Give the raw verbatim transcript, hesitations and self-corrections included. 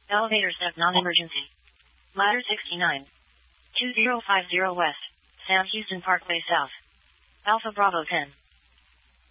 Elevator step non-emergency. Ladder sixty-nine. two zero five zero West. Sam Houston Parkway South. Alpha Bravo ten.